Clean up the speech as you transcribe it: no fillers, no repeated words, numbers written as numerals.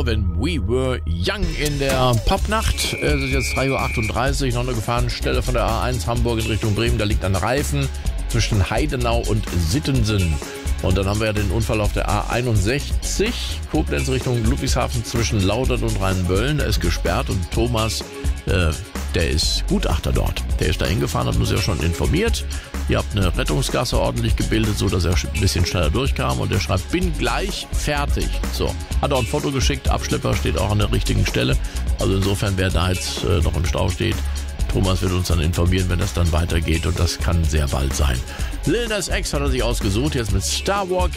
When We Were Young in der Popnacht. Es ist jetzt 3.38 Uhr, noch eine Gefahrenstelle von der A1 Hamburg in Richtung Bremen. Da liegt ein Reifen zwischen Heidenau und Sittensen. Und dann haben wir ja den Unfall auf der A61, Koblenz Richtung Ludwigshafen zwischen Laudern und Rheinböllen. Da ist gesperrt und Thomas, der ist Gutachter dort. Der ist da hingefahren, hat uns ja schon informiert. Ihr habt eine Rettungsgasse ordentlich gebildet, so dass er ein bisschen schneller durchkam. Und er schreibt, bin gleich fertig. So, hat auch ein Foto geschickt. Abschlepper steht auch an der richtigen Stelle. Also insofern, wer da jetzt noch im Stau steht, Thomas wird uns dann informieren, wenn das dann weitergeht. Und das kann sehr bald sein. Lil Nas X hat er sich ausgesucht, jetzt mit Star Walking.